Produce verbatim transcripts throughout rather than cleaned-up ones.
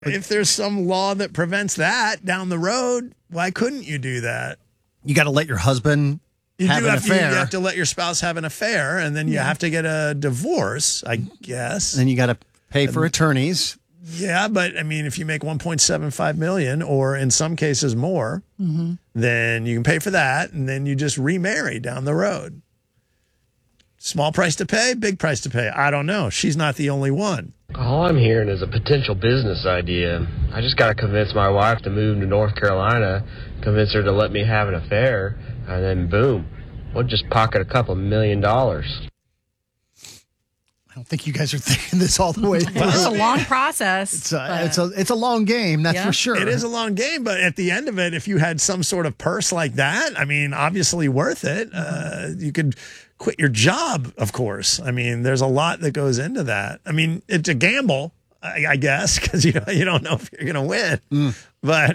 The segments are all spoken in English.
If there's some law that prevents that down the road, why couldn't you do that? You got to let your husband you have do an have affair. To, you have to let your spouse have an affair, and then you Yeah. have to get a divorce, I guess. Then you got to pay for attorneys. Yeah, but I mean, if you make one point seven five million dollars, or in some cases more, Mm-hmm. then you can pay for that, and then you just remarry down the road. Small price to pay, big price to pay. I don't know. She's not the only one. All I'm hearing is a potential business idea. I just got to convince my wife to move to North Carolina, convince her to let me have an affair, and then boom, we'll just pocket a couple million dollars. I don't think you guys are thinking this all the way through. Well, it's a long process. It's a, but- it's a it's a long game, that's Yeah. for sure. It is a long game, but at the end of it, if you had some sort of purse like that, I mean, obviously worth it. Uh, you could quit your job, of course. I mean, there's a lot that goes into that. I mean, it's a gamble, I, I guess, because you, you don't know if you're going to win. Mm. But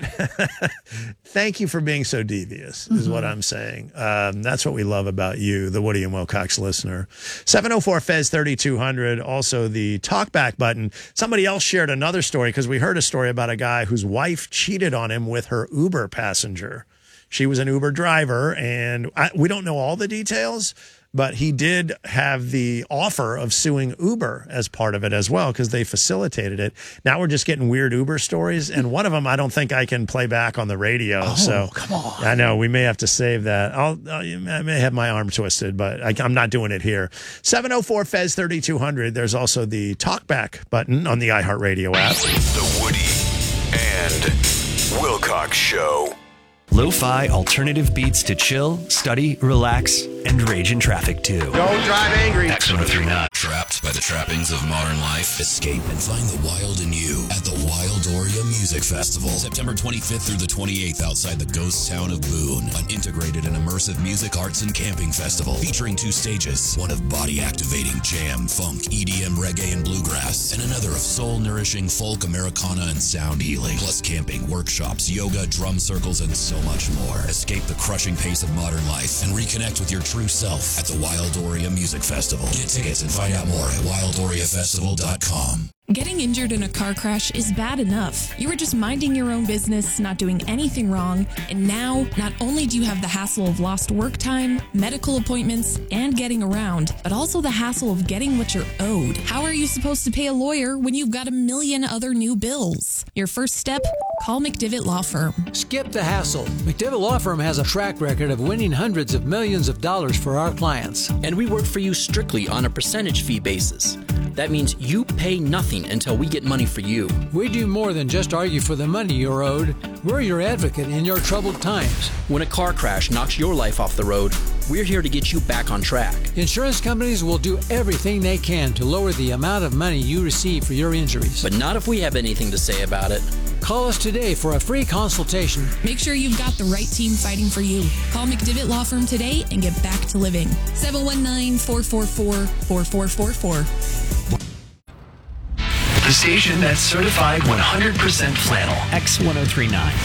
thank you for being so devious, is mm-hmm. what I'm saying. Um, that's what we love about you, the Woody and Wilcox listener. seven oh four F E Z thirty-two hundred, also the talkback button. Somebody else shared another story because we heard a story about a guy whose wife cheated on him with her Uber passenger. She was an Uber driver, and I, we don't know all the details, but he did have the offer of suing Uber as part of it as well because they facilitated it. Now we're just getting weird Uber stories, and one of them I don't think I can play back on the radio. Oh, so come on. I know we may have to save that. I'll, I may have my arm twisted, but I, I'm not doing it here. seven oh four F E Z thirty-two hundred. There's also the talkback button on the iHeartRadio app. The Woody and Wilcox Show. Lo-fi alternative beats to chill, study, relax, and rage in traffic too. Don't drive angry. X one oh three point nine. Trapped by the trappings of modern life? Escape and find the wild in you at the Wildoria Music Festival. September twenty-fifth through the twenty-eighth outside the ghost town of Boone. An integrated and immersive music, arts, and camping festival featuring two stages. One of body-activating jam, funk, E D M, reggae, and bluegrass. And another of soul-nourishing folk, Americana, and sound healing. Plus camping, workshops, yoga, drum circles, and so much more. Escape the crushing pace of modern life and reconnect with your true self at the Wildoria Music Festival. Get tickets and find out more at wildoria festival dot com. Getting injured in a car crash is bad enough. You were just minding your own business, not doing anything wrong, and now not only do you have the hassle of lost work time, medical appointments, and getting around, but also the hassle of getting what you're owed. How are you supposed to pay a lawyer when you've got a million other new bills? Your first step? Call McDivitt Law Firm. Skip the hassle. McDivitt Law Firm has a track record of winning hundreds of millions of dollars for our clients. And we work for you strictly on a percentage fee basis. That means you pay nothing until we get money for you. We do more than just argue for the money you're owed. We're your advocate in your troubled times. When a car crash knocks your life off the road, we're here to get you back on track. Insurance companies will do everything they can to lower the amount of money you receive for your injuries. But not if we have anything to say about it. Call us today for a free consultation. Make sure you've got the right team fighting for you. Call McDivitt Law Firm today and get back to living. seven one nine, four four four, four four four four. The station that's certified one hundred percent flannel. X one oh three point nine.